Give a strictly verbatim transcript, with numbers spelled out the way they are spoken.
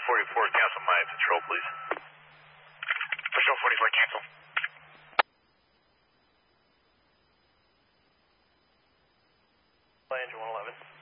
forty-four, cancel my patrol, please. Patrol forty-four, cancel. Engine one eleven.